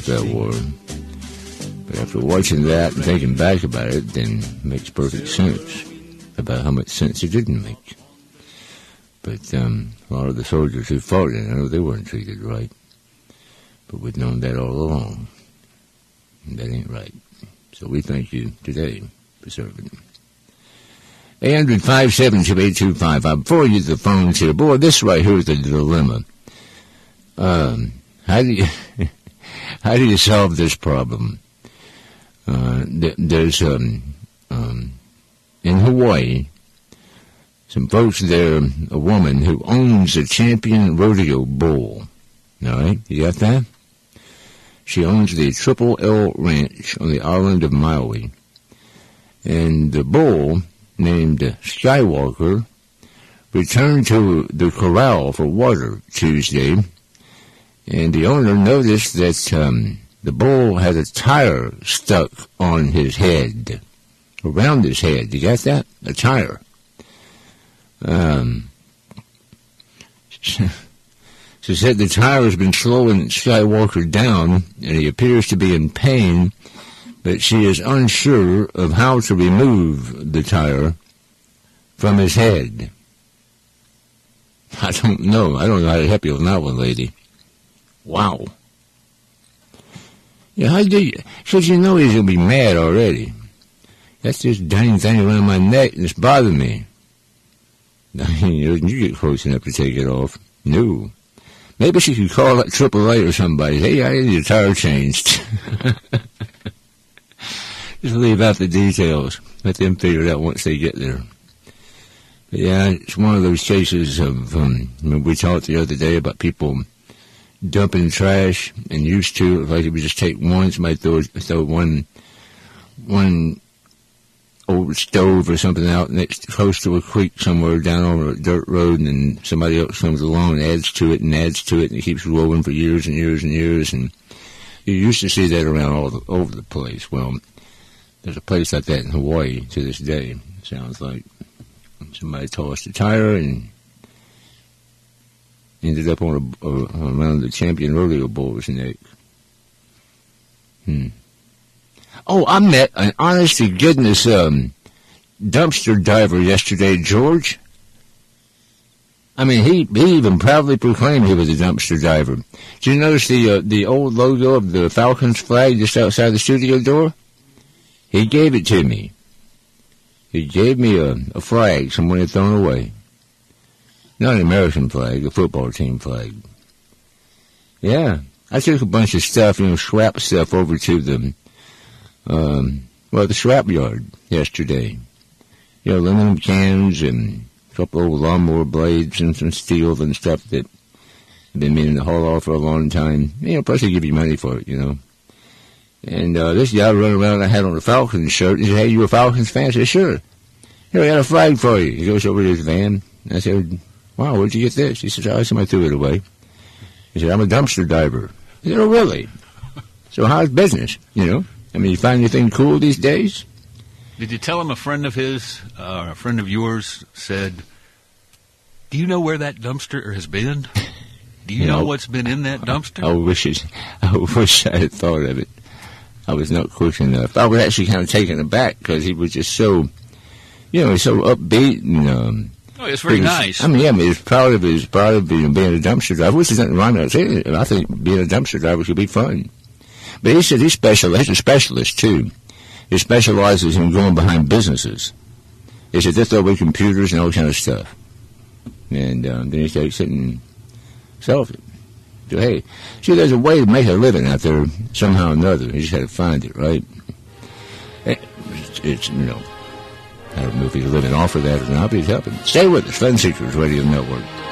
about that war. But after watching that and thinking back about it, then it makes perfect sense about how much sense it didn't make. But a lot of the soldiers who fought in it, they weren't treated right. But we've known that all along. And that ain't right. So we thank you today for serving. 800-572-8255. Before you use the phones here, boy, this right here is the dilemma. How do you solve this problem? There's in Hawaii, some folks there, a woman who owns a Champion Rodeo bull. All right, you got that? She owns the Triple L Ranch on the island of Maui. And the bull, named Skywalker, returned to the corral for water Tuesday. And the owner noticed that the bull had a tire stuck on his head, around his head. You got that? A tire. She said the tire has been slowing Skywalker down, and he appears to be in pain, but she is unsure of how to remove the tire from his head. I don't know. I don't know how to help you on that one, lady. Wow. Yeah, how do you? Because you know he's going to be mad already. That's this dang thing around my neck, and it's bothering me. You get close enough to take it off. No. Maybe she could call that AAA or somebody. Hey, I need a tire changed. Just leave out the details. Let them figure it out once they get there. But yeah, it's one of those cases of, we talked the other day about people dumping trash and used to, like if we just take one, somebody throw one old stove or something out next close to a creek somewhere down on a dirt road, and then somebody else comes along and adds to it, and it keeps rolling for years and years and years, and you used to see that around all over the place. Well, there's a place like that in Hawaii to this day. It sounds like somebody tossed a tire and ended up on around the Champion Rodeo bull's neck. Oh, I met an honest-to-goodness dumpster diver yesterday, George. I mean, he even proudly proclaimed he was a dumpster diver. Did you notice the old logo of the Falcons flag just outside the studio door? He gave it to me. He gave me a flag someone had thrown away. Not an American flag, a football team flag. Yeah, I took a bunch of stuff, scrap stuff over to the scrap yard yesterday. Aluminum cans and a couple old lawnmower blades and some steel and stuff that I've been meaning to haul off for a long time. Plus they give you money for it, And this guy running around, I had on a Falcons shirt. He said, "Hey, you a Falcons fan?" I said, "Sure. Here, I got a flag for you." He goes over to his van. I said, "Wow, where'd you get this?" He said, "Oh, somebody threw it away." He said, "I'm a dumpster diver." I said, "Oh, really? So how's business, you find anything cool these days?" Did you tell him a friend of his, a friend of yours said, "Do you know where that dumpster has been? Do you know what's been in that dumpster?" I wish I had thought of it. I was not quick enough. I was actually kind of taken aback because he was just so, so upbeat and. Oh, it's very nice. He's proud of being a dumpster driver, which is nothing wrong with it. I think being a dumpster driver should be fun. But he said he's a specialist, too. He specializes in going behind businesses. He said, "They throw away computers and all kind of stuff." And then he takes it and sells it. So, hey, see, there's a way to make a living out there somehow or another. You just got to find it, right? It's I don't know if he's living off of that or not, but he's helping. Stay with us, Fun Seekers Radio Network.